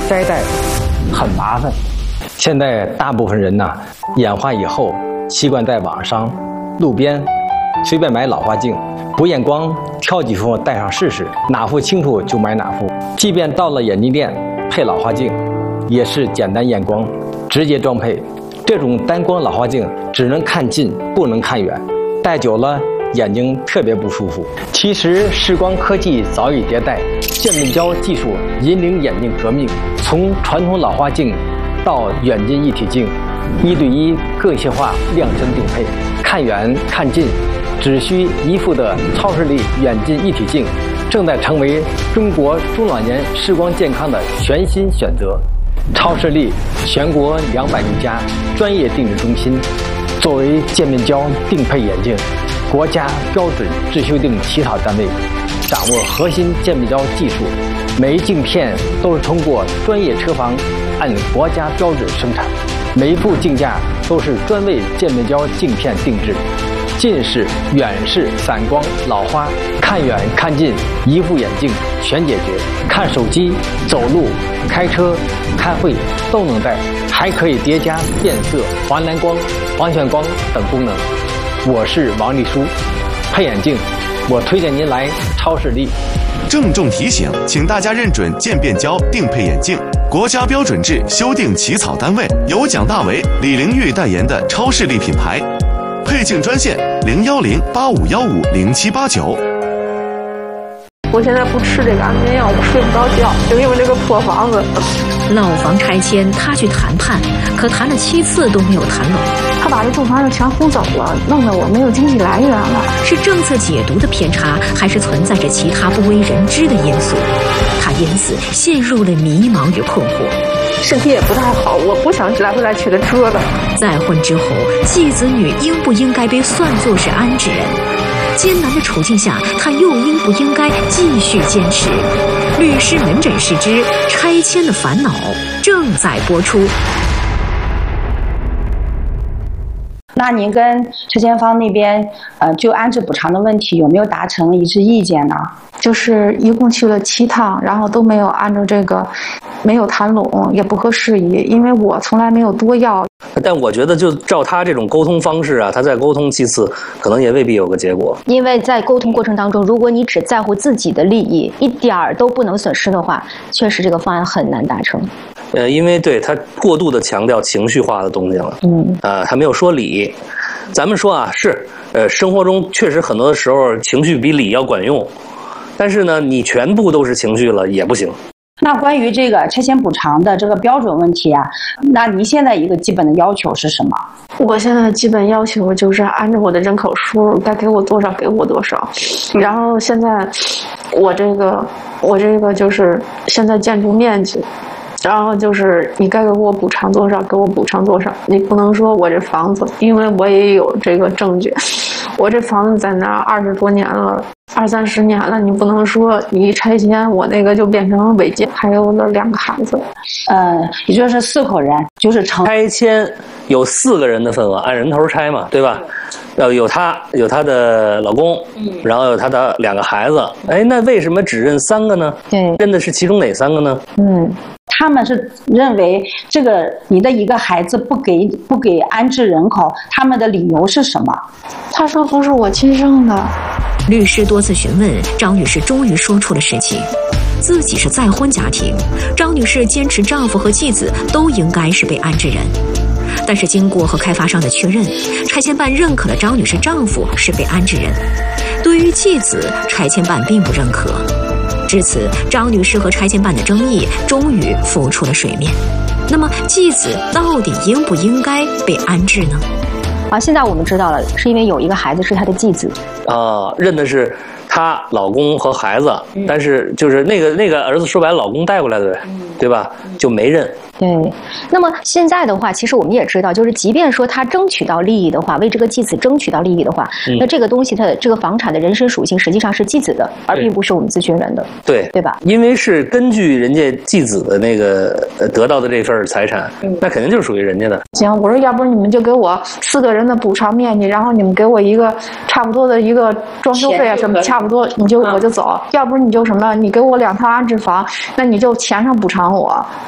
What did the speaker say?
摘戴很麻烦。现在大部分人呢，眼花以后习惯在网上、路边随便买老花镜，不验光挑几副戴上试试，哪副清楚就买哪副。即便到了眼镜店配老花镜，也是简单验光，直接装配。这种单光老花镜只能看近，不能看远，戴久了眼睛特别不舒服。其实视光科技早已迭代，渐变焦技术引领眼镜革命，从传统老花镜到远近一体镜，1对1个性化量身定配，看远看近只需一副的超视力远近一体镜，正在成为中国中老年视光健康的全新选择。超视力全国200余家专业定制中心，作为渐变焦定配眼镜国家标准制修订起草单位，掌握核心渐变焦技术，每一镜片都是通过专业车房按国家标准生产，每一部镜架都是专为渐变焦镜片定制。近视、远视、散光、老花，看远看近一副眼镜全解决。看手机、走路、开车、开会都能戴，还可以叠加变色、环蓝光、环旋光等功能。我是王丽书，配眼镜我推荐您来超视力。 郑重提醒，请大家认准渐变焦定配眼镜，国家标准制修订起草单位由蒋大为、李玲玉代言的超视力品牌。配镜专线010-8515-0789。 我现在不吃这个安眠药，我睡不着觉，就因为这个破房子。 老房拆迁，他去谈判，可谈了7次都没有谈拢。 他把这住房子全轰走了，弄得我没有经济来源了。 是政策解读的偏差，还是存在着其他不为人知的因素？他因此陷入了迷茫与困惑。 身体也不太好，我不想来回来去的折腾。 再婚之后，继子女应不应该被算作是安置人？艰难的处境下，他又应不应该继续坚持？律师门诊室之拆迁的烦恼正在播出。 那您跟拆迁方那边，就安置补偿的问题有没有达成一致意见呢？ 就是一共去了7趟，然后都没有按照这个，没有谈拢，也不合时宜，因为我从来没有多要。 但我觉得就照他这种沟通方式啊，他再沟通7次，可能也未必有个结果。 因为在沟通过程当中，如果你只在乎自己的利益，一点儿都不能损失的话，确实这个方案很难达成。 因为对他过度的强调情绪化的东西了，他没有说理。咱们说啊，是，生活中确实很多的时候情绪比理要管用，但是呢，你全部都是情绪了也不行。 那关于这个拆迁补偿的这个标准问题啊，那您现在一个基本的要求是什么？ 我现在的基本要求就是按照我的人口数，该给我多少给我多少。然后现在我这个就是现在建筑面积。然后就是你该给我补偿多少，给我补偿多少。你不能说我这房子，因为我也有这个证据，我这房子在那儿20多年了，20-30年了，你不能说你一拆迁，我那个就变成违建。还有了2个孩子， 也就是4口人，就是拆迁有4个人的份额，按人头拆嘛，对吧？有她的老公，然后有她的2个孩子。哎，那为什么只认3个呢？ 对， 认的是其中哪3个呢？ 他们是认为这个你的一个孩子不给安置人口，他们的理由是什么？ 他说不是我亲生的。 律师多次询问，张女士终于说出了实情。自己是再婚家庭，张女士坚持丈夫和继子都应该是被安置人。但是经过和开发商的确认，拆迁办认可了张女士丈夫是被安置人，对于继子，拆迁办并不认可。至此，张女士和拆迁办的争议终于浮出了水面。那么，继子到底应不应该被安置呢？ 现在我们知道了，是因为有一个孩子是她的继子。 认的是她老公和孩子，但是就是那个儿子说白了，老公带过来的，对吧？就没认。 对，那么现在的话，其实我们也知道，就是即便说他争取到利益的话，为这个继子争取到利益的话，那这个东西它的这个房产的人身属性实际上是继子的，而并不是我们咨询人的，对吧？ 因为是根据人家继子的那个得到的这份财产，那肯定就是属于人家的。 行，我说要不你们就给我4个人的补偿面积，然后你们给我一个差不多的一个装修费啊什么，差不多我就走。要不你就什么，你给我2套安置房，那你就钱上补偿我。